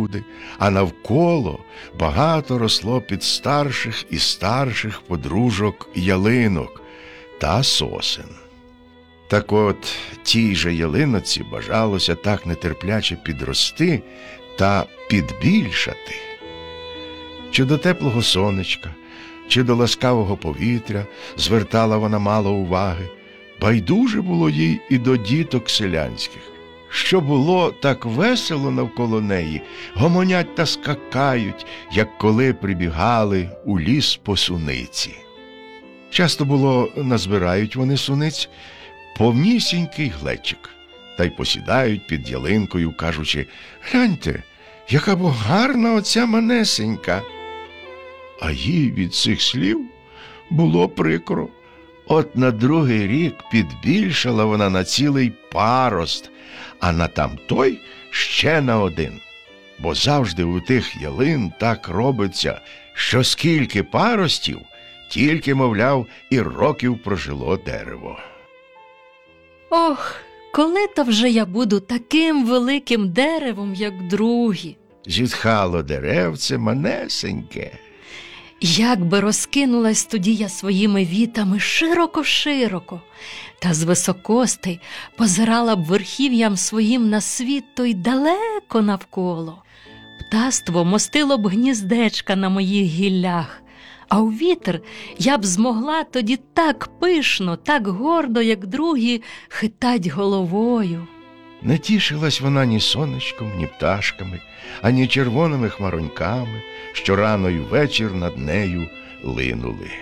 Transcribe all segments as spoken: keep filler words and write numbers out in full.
люди, а навколо багато росло під старших і старших подружок ялинок та сосен. Так от, тій же ялиноці бажалося так нетерпляче підрости та підбільшати. Чи до теплого сонечка, чи до ласкавого повітря звертала вона мало уваги. Байдуже було їй і до діток селянських. Що було так весело навколо неї, гомонять та скакають, як коли прибігали у ліс по суниці. Часто було, назбирають вони суниць повнісінький глечик, та й посідають під ялинкою, кажучи: «Гляньте, яка бо гарна оця манесенька!» А їй від цих слів було прикро. От на другий рік підбільшала вона на цілий парост, а на тамтой ще на один. Бо завжди у тих ялин так робиться, що скільки паростів, тільки, мовляв, і років прожило дерево. Ох, коли то вже я буду таким великим деревом, як другі? Зітхало деревце манесеньке. Як би розкинулась тоді я своїми вітами широко-широко, та з високостей позирала б верхів'ям своїм на світ, то й далеко навколо. Птаство мостило б гніздечка на моїх гіллях, а у вітер я б змогла тоді так пишно, так гордо, як другі, хитать головою. Не тішилась вона ні сонечком, ні пташками, ані червоними хмароньками, що рано й вечір над нею линули.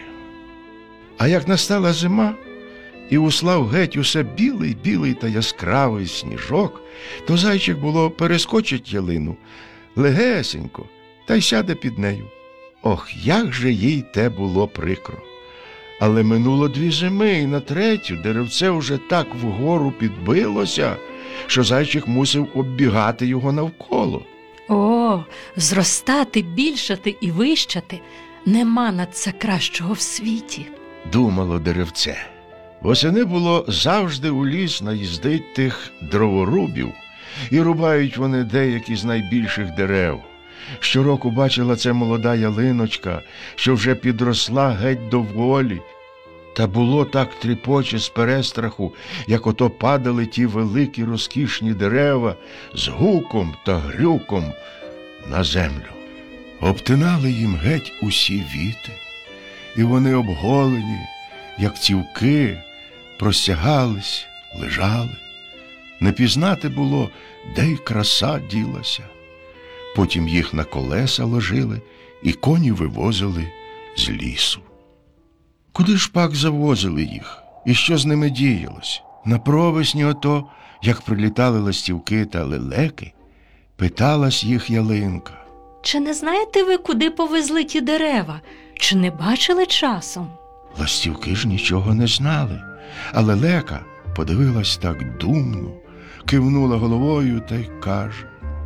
А як настала зима, і услав геть усе білий-білий та яскравий сніжок, то зайчик було перескочить ялину легесенько та й сяде під нею. Ох, як же їй те було прикро! Але минуло дві зими, і на третю деревце уже так вгору підбилося, що зайчик мусив оббігати його навколо. О, зростати, більшати і вищати – нема над це кращого в світі. Думало деревце. Восени було завжди у ліс наїздить тих дроворубів, і рубають вони деякі з найбільших дерев. Щороку бачила це молода ялиночка, що вже підросла геть доволі. Та було так тріпоче з перестраху, як ото падали ті великі розкішні дерева з гуком та грюком на землю. Обтинали їм геть усі віти, і вони обголені, як цівки, простягались, лежали. Не пізнати було, де й краса ділася. Потім їх на колеса ложили і коні вивозили з лісу. Куди ж пак завозили їх? І що з ними діялось? На провесні ото, як прилітали ластівки та лелеки, питалась їх ялинка: «Чи не знаєте ви, куди повезли ті дерева? Чи не бачили часом?» Ластівки ж нічого не знали, а лелека подивилась так думно, кивнула головою та й каже: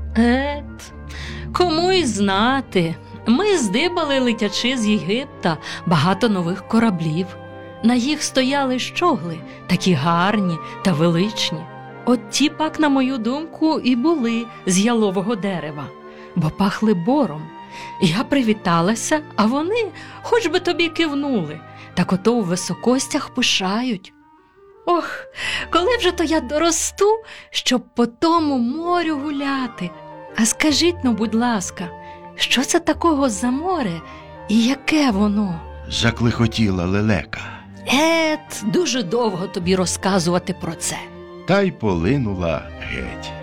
«Ет, кому й знати. Ми здибали, летячи з Єгипта, багато нових кораблів. На їх стояли щогли, такі гарні та величні. От ті пак, на мою думку, і були з ялового дерева, бо пахли бором. Я привіталася, а вони хоч би тобі кивнули, так ото у високостях пишають. Ох, коли вже то я доросту, щоб по тому морю гуляти? А скажіть, ну, будь ласка, що це такого за море і яке воно?» Заклихотіла лелека. Ет, дуже довго тобі розказувати про це. Та й полинула геть.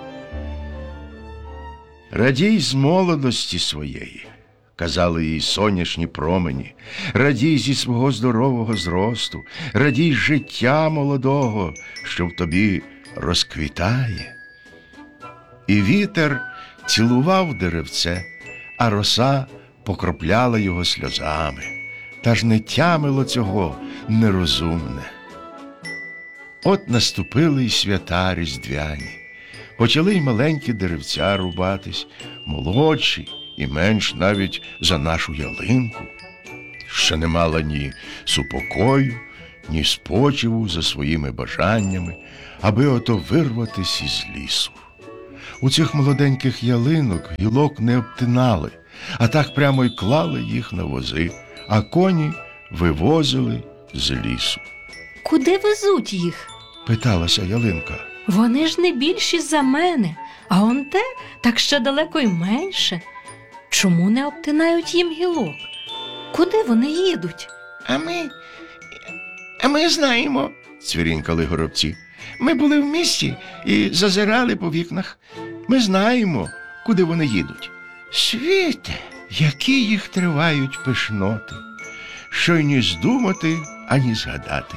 Радій з молодості своєї, казали їй сонячні промені, радій зі свого здорового зросту, радій життя молодого, що в тобі розквітає. І вітер цілував деревце, а роса покропляла його сльозами. Та ж не тямило цього нерозумне. От наступили й свята різдвяні. Почали й маленькі деревця рубатись, молодші і менш навіть за нашу ялинку, що не мала ні супокою, ні спочиву за своїми бажаннями, аби ото вирватись із лісу. У цих молоденьких ялинок гілок не обтинали, а так прямо й клали їх на вози, а коні вивозили з лісу. Куди везуть їх? Питалася ялинка. Вони ж не більші за мене, а он те так ще далеко й менше. Чому не обтинають їм гілок? Куди вони їдуть? А ми, а ми знаємо, цвірінькали горобці. Ми були в місті і зазирали по вікнах. Ми знаємо, куди вони їдуть. Світе, які їх тривають пишноти, що й ні здумати, ані згадати.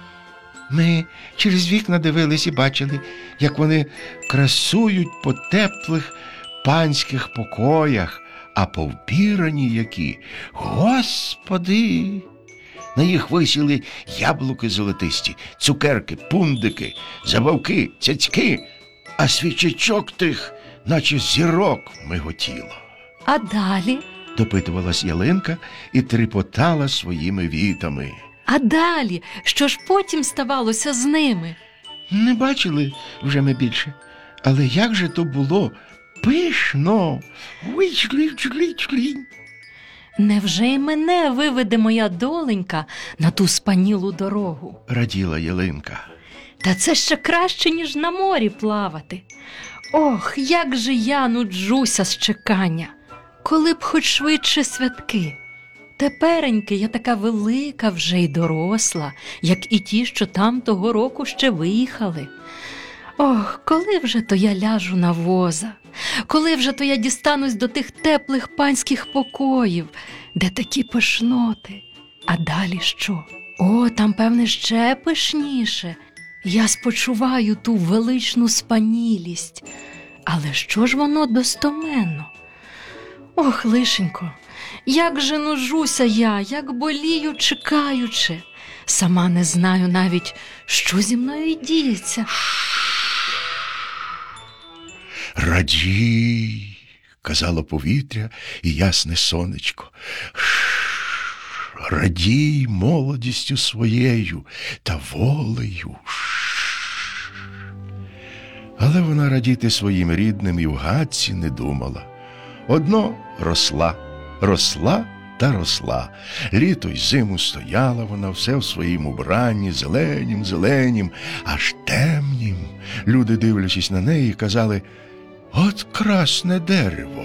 Ми через вікна дивились і бачили, як вони красують по теплих панських покоях, а повбірані які, Господи! На їх висіли яблуки золотисті, цукерки, пундики, забавки, цяцьки, а свічечок тих, наче зірок, миготіло. А далі? Допитувалась ялинка і тріпотала своїми вітами. А далі? Що ж потім ставалося з ними? Не бачили вже ми більше. Але як же то було пишно! Уич-лі-члі-члі. Невже й мене виведе моя доленька на ту спанілу дорогу? Раділа ялинка. Та це ще краще, ніж на морі плавати. Ох, як же я нуджуся з чекання. Коли б хоч швидше святки. Тепереньки я така велика вже й доросла, як і ті, що там того року ще виїхали. Ох, коли вже то я ляжу на воза, коли вже то я дістанусь до тих теплих панських покоїв, де такі пишноти. А далі що? О, там, певне, ще пишніше. Я спочуваю ту величну спанілість. Але що ж воно достоменно? Ох, лишенько, як же нужуся я, як болію, чекаючи. Сама не знаю навіть, що зі мною діється. Радій, казало повітря і ясне сонечко. Радій молодістю своєю та волею. Але вона радіти своїм рідним і в гадці не думала. Одно росла, росла та росла. Літо й зиму стояла вона все в своїм убранні, зеленім, зеленім, аж темнім. Люди, дивлячись на неї, казали: «От красне дерево».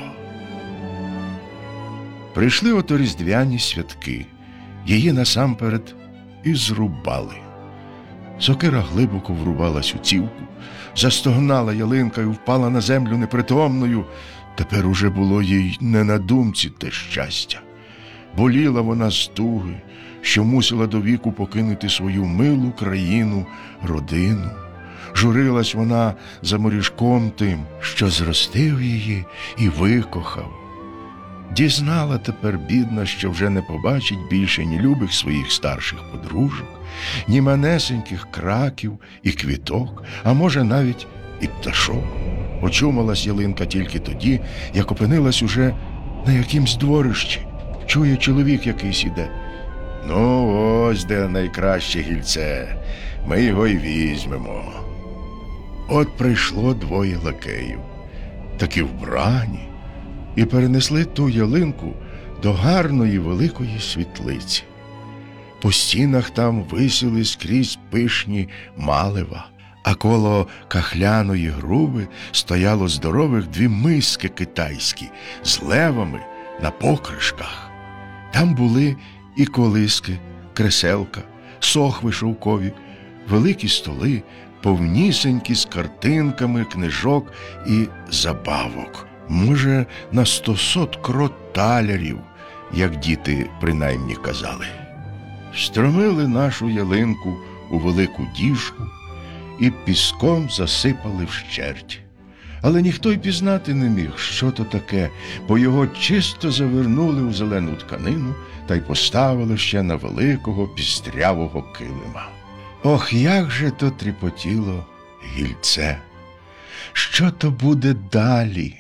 Прийшли ото різдвяні святки. Її насамперед і зрубали. Сокира глибоко врубалась у цівку, застогнала ялинка і впала на землю непритомною. Тепер уже було їй не на думці те щастя. Боліла вона з туги, що мусила до віку покинути свою милу країну, родину. Журилась вона за морішком тим, що зростив її і викохав. Дізнала тепер, бідна, що вже не побачить більше ні любих своїх старших подружок, ні манесеньких краків і квіток, а може навіть і пташок. Очумалась ялинка тільки тоді, як опинилась уже на якимсь дворищі. Чує, чоловік якийсь іде. «Ну, ось де найкраще гільце, ми його й візьмемо». От прийшло двоє лакеїв, такі вбрані, і перенесли ту ялинку до гарної великої світлиці. По стінах там висіли скрізь пишні малева, а коло кахляної груби стояло здорових дві миски китайські з левами на покришках. Там були і колиски, креселка, сохви шовкові, великі столи, повнісенькі з картинками, книжок і забавок. Може, на стосот крот талярів, як діти принаймні казали. Встромили нашу ялинку у велику діжку і піском засипали вщерть. Але ніхто й пізнати не міг, що то таке, бо його чисто завернули у зелену тканину та й поставили ще на великого пістрявого килима. Ох, як же то тріпотіло гільце! Що то буде далі?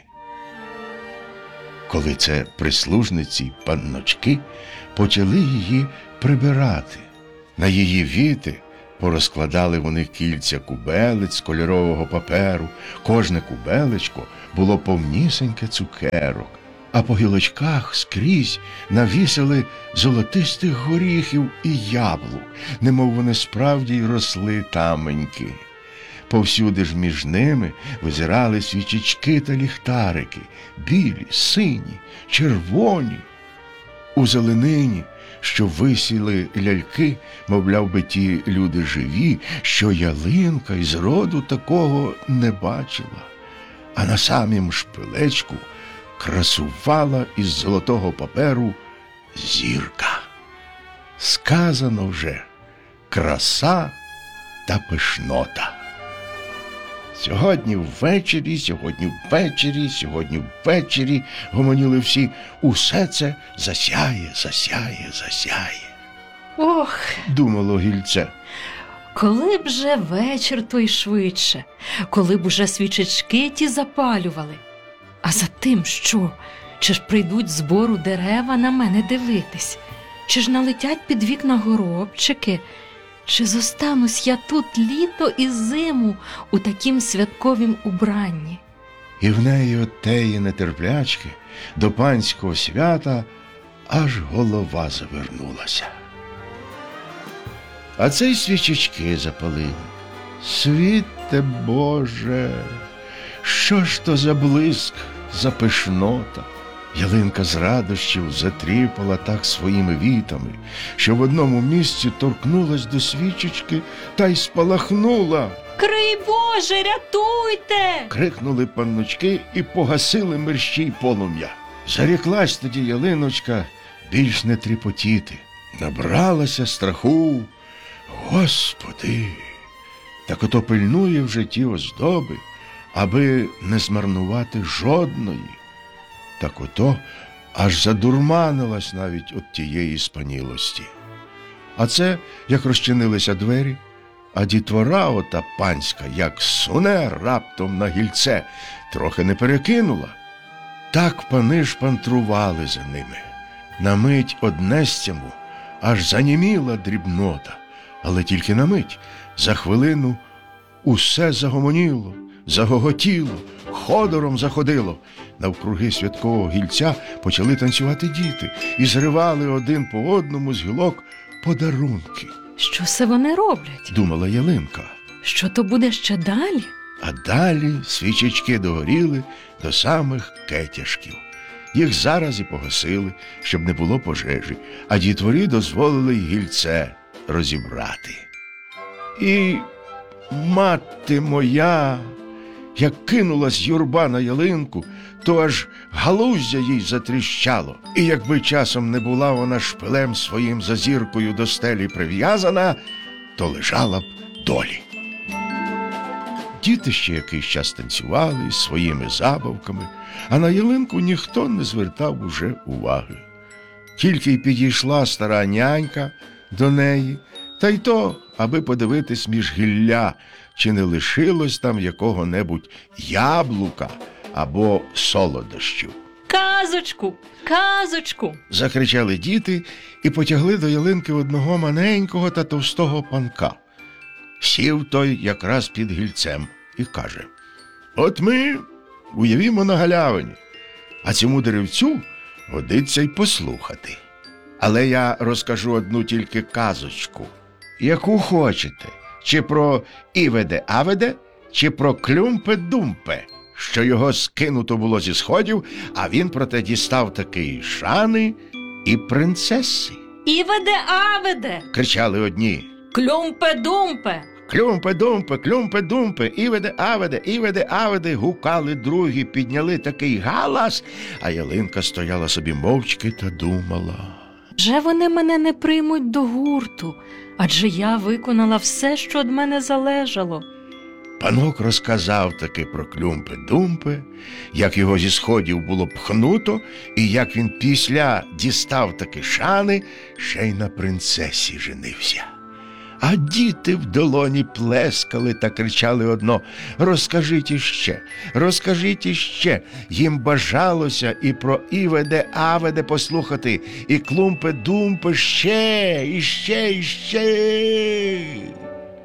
Коли це прислужниці, панночки, почали її прибирати. На її віти Порозкладали вони кільця кубелець з кольорового паперу. Кожне кубелечко було повнісеньке цукерок, а по гілочках скрізь навісили золотистих горіхів і яблук, немов вони справді й росли таменьки. Повсюди ж між ними визирали свічечки та ліхтарики, білі, сині, червоні. У зеленині, що висіли ляльки, мовляв би ті люди живі, що ялинка із роду такого не бачила. А на самім шпилечку красувала із золотого паперу зірка. Сказано вже: краса та пишнота. Сьогодні ввечері, сьогодні ввечері, сьогодні ввечері, гомоніли всі, усе це засяє, засяє, засяє. Ох, Думало гільце. коли б же вечір той швидше, коли б уже свічечки ті запалювали. А за тим що? Чи ж прийдуть з бору дерева на мене дивитись? Чи ж налетять під вікна горобчики? Чи зостанусь я тут літо і зиму у такім святковім убранні? І в неї от теї нетерплячки до панського свята аж голова завернулася. А це й свічечки запалили. Світе Боже, що ж то за блиск, за пишнота? Ялинка з радощів затріпала так своїми вітами, що в одному місці торкнулась до свічечки та й спалахнула. «Крий Боже, рятуйте!» — крикнули панночки і погасили мерщій полум'я. Заріклась тоді ялиночка більш не тріпотіти. Набралася страху. Господи! Так ото пильнує в житті оздоби, аби не змарнувати жодної. Так ото аж задурманилась навіть от тієї спанілості. А це, як розчинилися двері, а дітвора ота панська, як суне раптом на гільце, трохи не перекинула. Так пани ж пантрували за ними. На мить однестяму аж заніміла дрібнота, але тільки на мить. За хвилину усе загомоніло, загоготіло, ходором заходило. Навкруги святкового гільця почали танцювати діти і зривали один по одному з гілок подарунки. Що це вони роблять? Думала ялинка. Що то буде ще далі? А далі свічечки догоріли до самих кетяшків. Їх зараз і погасили, щоб не було пожежі, а дітворі дозволили й гільце розібрати. І мати моя, як кинулась юрба на ялинку, то аж галуздя їй затріщало. І якби часом не була вона шпилем своїм за зіркою до стелі прив'язана, то лежала б долі. Діти ще якийсь час танцювали із своїми забавками, а на ялинку ніхто не звертав уже уваги. Тільки й підійшла стара нянька до неї, та й то, аби подивитись між гілля, чи не лишилось там якого-небудь яблука або солодощів. «Казочку! Казочку!» — закричали діти і потягли до ялинки одного маленького та товстого панка. Сів той якраз під гільцем і каже: «От ми уявімо на галявині, а цьому деревцю годиться й послухати. Але я розкажу одну тільки казочку, яку хочете, чи про Іведе-Аведе, чи про Клюмпе-Думпе, що його скинуто було зі сходів, а він проте дістав таки шани і принцеси». «Іведе-Аведе!» — кричали одні. «Клюмпе-Думпе!» «Клюмпе-думпе, клюмпе-думпе, Іведе-Аведе, Іведе-Аведе!» — гукали другі, підняли такий галас, а ялинка стояла собі мовчки та думала. «Вже вони мене не приймуть до гурту, адже я виконала все, що від мене залежало». Панок розказав таки про Клюмпе-думпе, як його зі сходів було пхнуто, і як він після дістав таки шани, ще й на принцесі женився. А діти в долоні плескали та кричали одно: «Розкажіть іще, розкажіть іще». Їм бажалося і про Іведе-Аведе послухати, і Клумпе-думпе ще, іще, іще.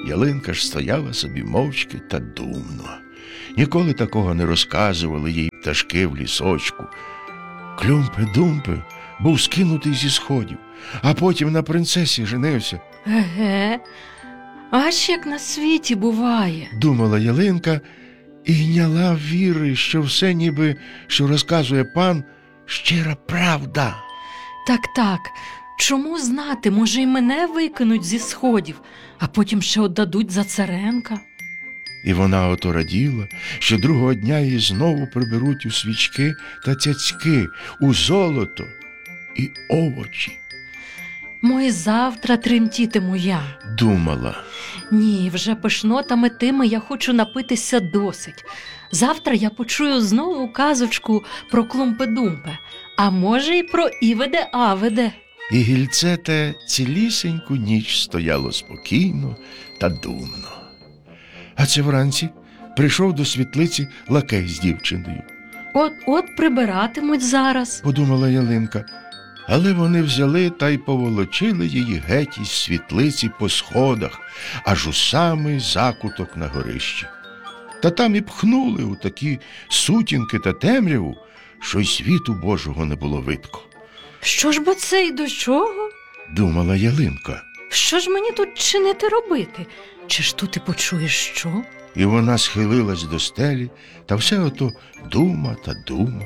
Ялинка ж стояла собі мовчки та думно. Ніколи такого не розказували їй пташки в лісочку. Клюмпе-думпе був скинутий зі сходів, а потім на принцесі женився. Еге, аж як на світі буває. Думала Ялинка і йняла віри, що все ніби, що розказує пан, щира правда. Так-так, чому знати, може й мене викинуть зі сходів, а потім ще отдадуть за Царенка. І вона ото раділа, що другого дня її знову приберуть у свічки та цяцьки, у золото і овочі. Мой завтра тремтітиму я. Думала. Ні, вже пишнотами тими я хочу напитися досить. Завтра я почую знову казочку про Клумпе-Думпе, а може й про Іведе-Аведе. І гільце те цілісеньку ніч стояло спокійно та думно. А це вранці прийшов до світлиці лакей з дівчиною. От-от прибиратимуть зараз. Подумала Ялинка. Але вони взяли та й поволочили її геть із світлиці по сходах, аж у самий закуток на горищі. Та там і пхнули у такі сутінки та темряву, що й світу Божого не було видко. Що ж бо це й до чого? Думала Ялинка. Що ж мені тут чинити робити? Чи ж тут і почуєш що? І вона схилилась до стелі, та все ото дума та дума.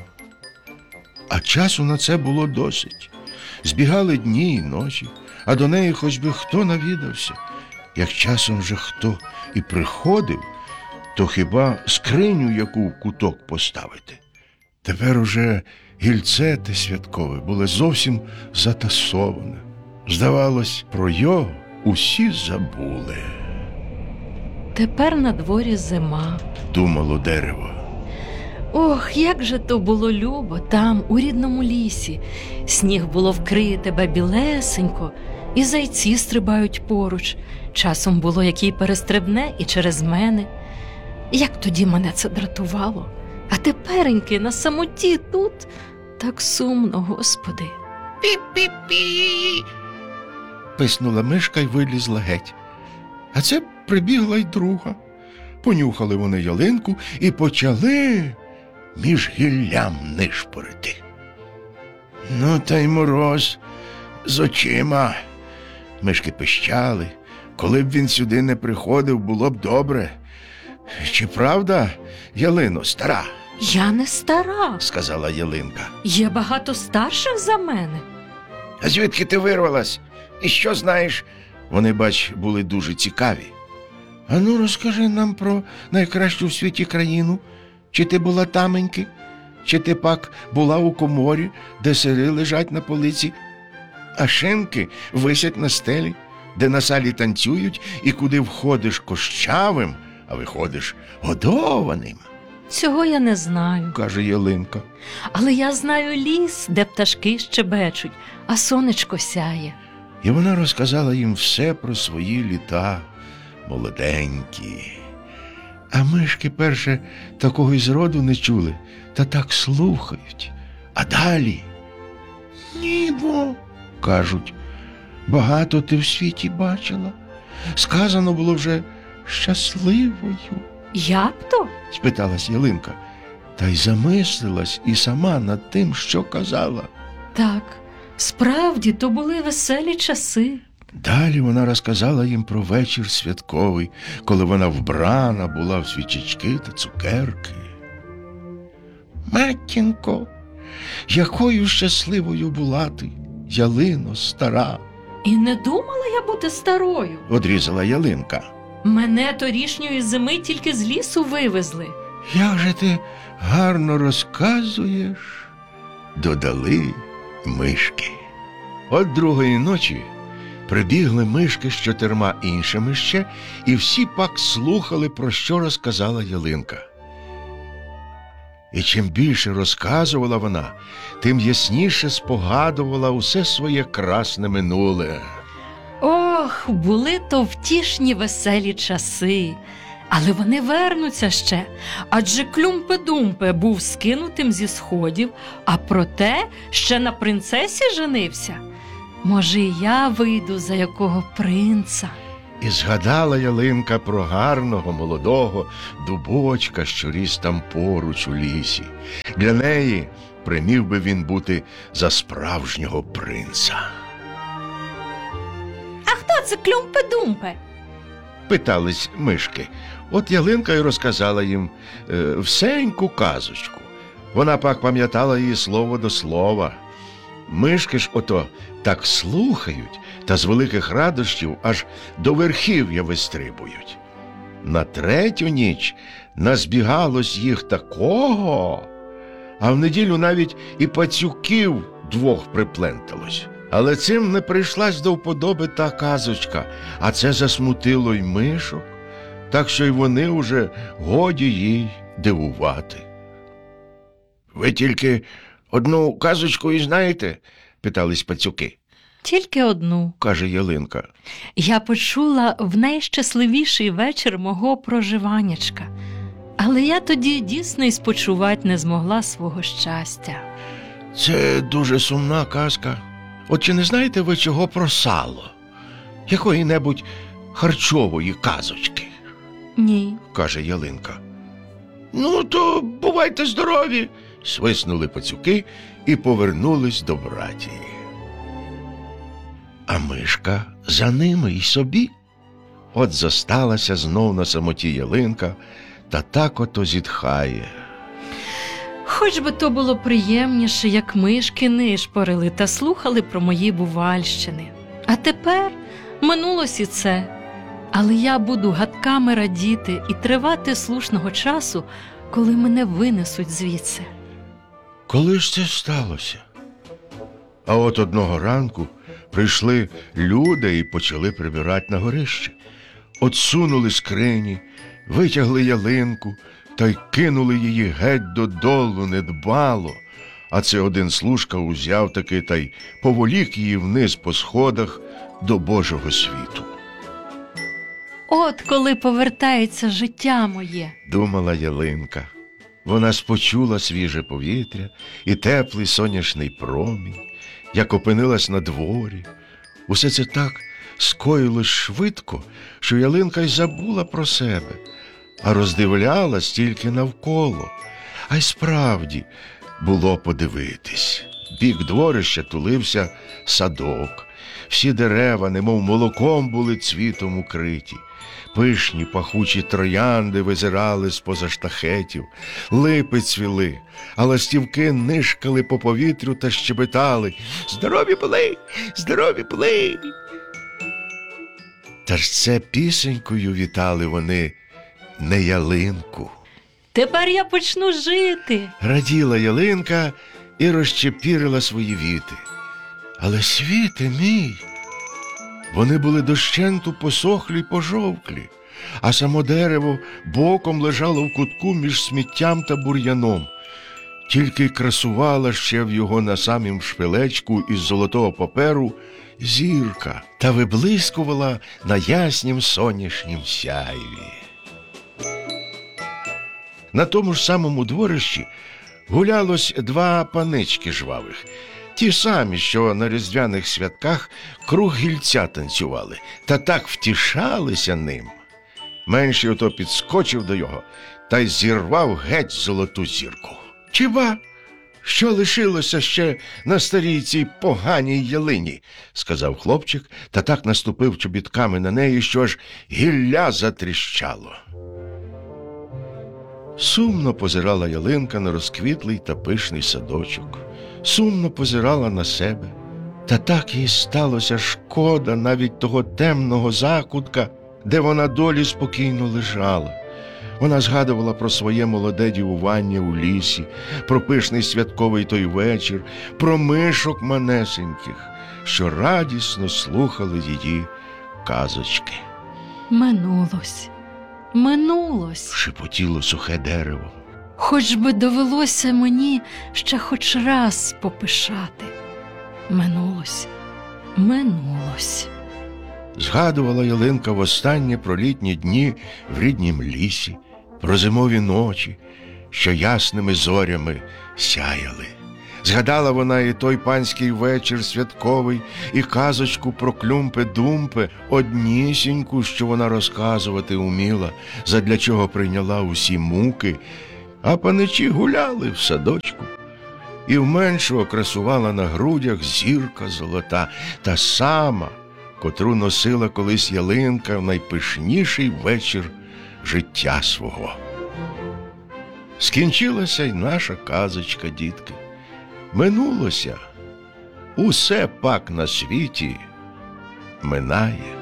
А часу на це було досить. Збігали дні й ночі, а до неї хоч би хто навідався. Як часом вже хто і приходив, то хіба скриню яку в куток поставити. Тепер уже гільце те святкове було зовсім затасоване. Здавалось, про його усі забули. Тепер на дворі зима. Думало дерево. Ох, як же то було любо там, у рідному лісі. Сніг було вкриє тебе білесенько, і зайці стрибають поруч. Часом було, який перестрибне і через мене. Як тоді мене це дратувало. А тепереньки на самоті тут так сумно, Господи. Пі-пі-пі! Писнула мишка й вилізла геть. А це прибігла й друга. Понюхали вони ялинку і почали між гіллям нишпорити. Ну, та й мороз з очима. Мишки пищали. Коли б він сюди не приходив, було б добре. Чи правда, Ялино, стара? Я не стара. Сказала Ялинка. Є багато старших за мене. А звідки ти вирвалась? І що знаєш? Вони, бач, були дуже цікаві. А ну, розкажи нам про найкращу в світі країну. Чи ти була таменьки? Чи ти пак була у коморі, де сири лежать на полиці, а шинки висять на стелі, де на салі танцюють, і куди входиш кощавим, а виходиш годованим? Цього я не знаю, каже Ялинка. Але я знаю ліс, де пташки щебечуть, а сонечко сяє. І вона розказала їм все про свої літа, молоденькі. А мишки перше такого й зроду не чули, та так слухають. А далі нібо, кажуть, багато ти в світі бачила. Сказано було вже щасливою. Як то? Спиталась Ялинка, та й замислилась і сама над тим, що казала. Так, справді, то були веселі часи. Далі вона розказала їм про вечір святковий, коли вона вбрана була в свічечки та цукерки. Матінко, якою щасливою була ти, Ялино стара. І не думала я бути старою. Одрізала Ялинка. Мене торішньої зими тільки з лісу вивезли. Як же ти гарно розказуєш, додали мишки. От другої ночі прибігли мишки з чотирма іншими ще, і всі пак слухали, про що розказала Ялинка. І чим більше розказувала вона, тим ясніше спогадувала усе своє красне минуле. Ох, були то втішні веселі часи. Але вони вернуться ще, адже Клюмпе-Думпе був скинутим зі сходів, а проте ще на принцесі женився. Може, і я вийду за якого принца? І згадала ялинка про гарного молодого дубочка, що ріс там поруч у лісі. Для неї примів би він бути за справжнього принца. А хто це Клюмпе-Думпе? Питались мишки. От ялинка й розказала їм е, всеньку казочку. Вона пак пам'ятала її слово до слова. Мишки ж ото так слухають, та з великих радощів аж до верхів'я вистрибують. На третю ніч назбігалось їх такого, а в неділю навіть і пацюків двох припленталось. Але цим не прийшлась до вподоби та казочка, а це засмутило й мишок, так що й вони уже годі їй дивувати. «Ви тільки одну казочку і знаєте?» – питались пацюки. Тільки одну, каже ялинка. Я почула в найщасливіший вечір мого проживанячка, але я тоді дійсно й спочувати не змогла свого щастя. Це дуже сумна казка. От чи не знаєте ви чого про сало? Якої-небудь харчової казочки? Ні, каже ялинка. Ну, то бувайте здорові, свиснули пацюки і повернулись до братії. А мишка за ними й собі. От зосталася знов на самоті ялинка, та так ото зітхає. хоч би то було приємніше, як мишки нишпорили та слухали про мої бувальщини. А тепер минулось і це. Але я буду гадками радіти і тривати слушного часу, коли мене винесуть звідси. Коли ж це сталося? А от одного ранку прийшли люди і почали прибирати на горище. Отсунули скрині, витягли ялинку та й кинули її геть додолу недбало. А це один служка узяв таки та й поволік її вниз по сходах до Божого світу. От коли повертається життя моє, думала ялинка. Вона спочула свіже повітря і теплий сонячний промінь, як опинилась на дворі. Усе це так скоїлось швидко, що ялинка й забула про себе, а роздивлялась тільки навколо. А й справді було подивитись. Бік дворища тулився садок. Всі дерева, немов молоком, були цвітом укриті. Пишні пахучі троянди визирали з-поза штахетів, липи цвіли, а ластівки нишкали по повітрю та щебетали: «Здорові були! Здорові були!» Та ж це пісенькою вітали вони не ялинку. тепер я почну жити. Раділа ялинка і розчепірила свої віти. Але світе мій! Вони були дощенту посохлі й пожовклі, а само дерево боком лежало в кутку між сміттям та бур'яном. Тільки красувала ще в його на самім шпилечку із золотого паперу зірка та виблискувала на яснім сонячнім сяйві. На тому ж самому дворищі гулялось два панички жвавих, ті самі, що на різдвяних святках круг гільця танцювали, та так втішалися ним. Менший ото підскочив до його та й зірвав геть золоту зірку. «Чи ба, що лишилося ще на старій цій поганій ялині?» – сказав хлопчик, та так наступив чобітками на неї, що аж гілля затріщало. Сумно позирала ялинка на розквітлий та пишний садочок. Сумно позирала на себе. Та так їй сталося шкода навіть того темного закутка, де вона долі спокійно лежала. Вона згадувала про своє молоде дівування у лісі, про пишний святковий той вечір, про мишок манесеньких, що радісно слухали її казочки. Минулось, минулось. Шепотіло сухе дерево. Хоч би довелося мені ще хоч раз попишати. Минулось, минулось. Згадувала ялинка востаннє про літні дні в ріднім лісі, про зимові ночі, що ясними зорями сяяли. Згадала вона і той панський вечір святковий, і казочку про Клюмпе-Думпе, однісіньку, що вона розказувати уміла, задля чого прийняла усі муки, а паничі гуляли в садочку. І в меншого красувала на грудях зірка золота, та сама, котру носила колись ялинка в найпишніший вечір життя свого. Скінчилася й наша казочка, дітки. Минулося. Усе пак на світі минає.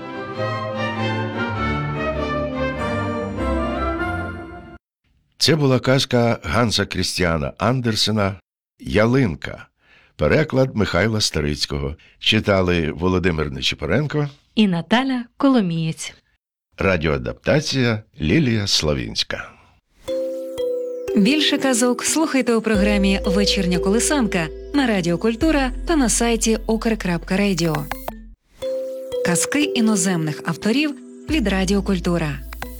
Це була казка Ганса Крістіана Андерсена «Ялинка». Переклад Михайла Старицького. Читали Володимир Нечипоренко і Наталя Коломієць. Радіоадаптація Лілія Славінська. Більше казок слухайте у програмі «Вечірня колисанка» на Радіо Культура та на сайті укр крапка радіо. Казки іноземних авторів від Радіо Культура.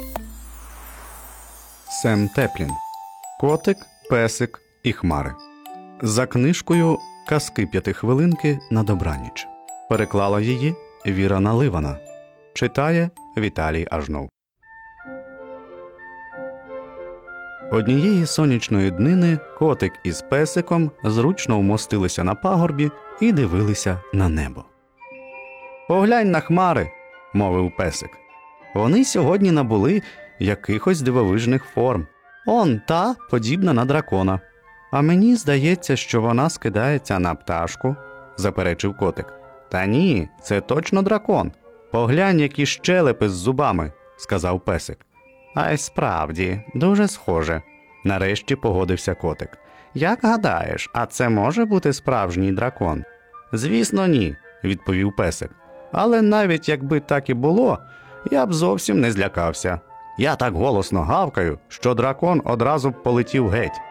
Сем Теплін. Котик, песик і хмари. За книжкою «Казки п'ятихвилинки на добраніч». Переклала її Віра Наливана. Читає Віталій Ажнов. Однієї сонячної днини котик із песиком зручно вмостилися на пагорбі і дивилися на небо. «Поглянь на хмари», – мовив песик. «Вони сьогодні набули якихось дивовижних форм. Он та подібна на дракона. А мені здається, що вона скидається на пташку», – заперечив котик. «Та ні, це точно дракон. Поглянь, які щелепи з зубами», – сказав песик. «А й справді, дуже схоже», – нарешті погодився котик. «Як гадаєш, а це може бути справжній дракон?» «Звісно, ні», – відповів песик. «Але навіть якби так і було, я б зовсім не злякався. Я так голосно гавкаю, що дракон одразу б полетів геть».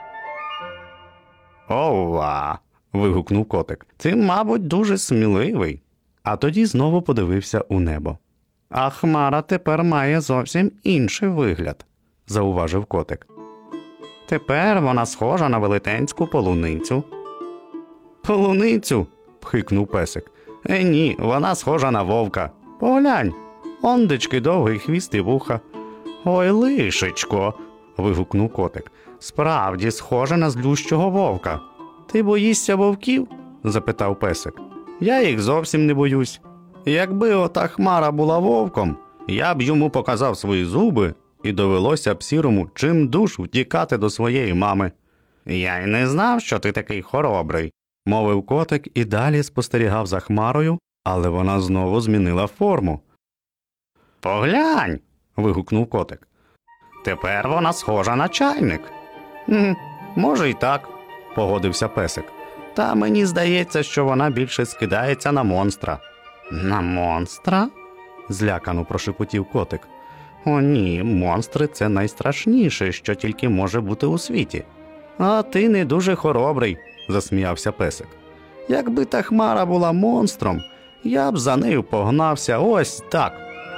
«Ова!» – вигукнув котик. «Ти, мабуть, дуже сміливий». А тоді знову подивився у небо. «А хмара тепер має зовсім інший вигляд», – зауважив котик. «Тепер вона схожа на велетенську полуницю». «Полуницю?» – пхикнув песик. «Е, ні, вона схожа на вовка. Поглянь, ондечки довгий хвіст і вуха». «Ой, лишечко!» – вигукнув котик. «Справді схожа на злющого вовка». «Ти боїшся вовків?» – запитав песик. «Я їх зовсім не боюсь. Якби ота хмара була вовком, я б йому показав свої зуби, і довелося б сірому чим душ втікати до своєї мами». «Я й не знав, що ти такий хоробрий», – мовив котик і далі спостерігав за хмарою, але вона знову змінила форму. «Поглянь!» – вигукнув котик. «Тепер вона схожа на чайник». «Хм, може й так», – погодився песик. «Та мені здається, що вона більше скидається на монстра». «На монстра?» – злякано прошепотів котик. «О ні, монстри – це найстрашніше, що тільки може бути у світі». «А ти не дуже хоробрий», – засміявся песик. «Якби та хмара була монстром, я б за нею погнався ось так».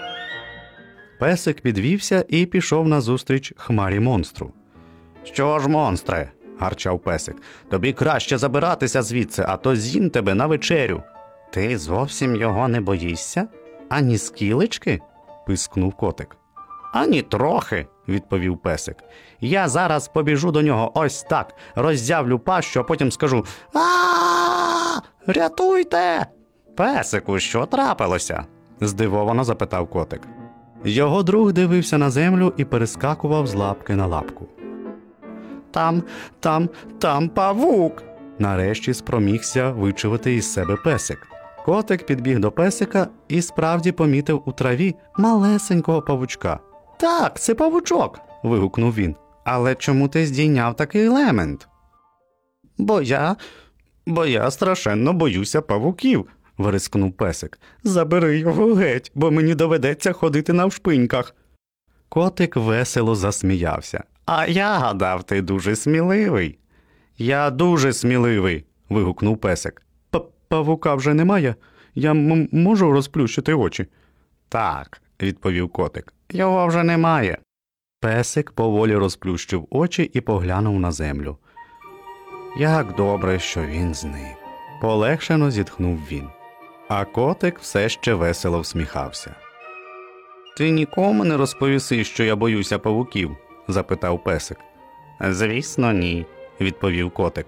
Песик підвівся і пішов назустріч хмарі монстру. «Що ж, монстре?» – гарчав песик. «Тобі краще забиратися звідси, а то з'їм тебе на вечерю». «Ти зовсім його не боїшся? Ані скілечки?» – пискнув котик. «Ані трохи», – відповів песик. «Я зараз побіжу до нього ось так, роззявлю пащу, а потім скажу: «А-а-а! Рятуйте!» «Песику, що трапилося?» – здивовано запитав котик. Його друг дивився на землю і перескакував з лапки на лапку. «Там, там, там павук!» – нарешті спромігся вичавити із себе песик. Котик підбіг до песика і справді помітив у траві малесенького павучка. «Так, це павучок!» – вигукнув він. «Але чому ти здійняв такий лемент?» «Бо я... бо я страшенно боюся павуків!» – вирискнув песик. «Забери його геть, бо мені доведеться ходити навшпиньках». Котик весело засміявся. «А я гадав, ти дуже сміливий». «Я дуже сміливий!» – вигукнув песик. «Павука вже немає? Я м- можу розплющити очі?» «Так», – відповів котик, – «його вже немає». Песик поволі розплющив очі і поглянув на землю. Як добре, що він зник. Полегшено зітхнув він. А котик все ще весело всміхався. Ти нікому не розповіси, що я боюся павуків? Запитав песик. Звісно, ні, відповів котик.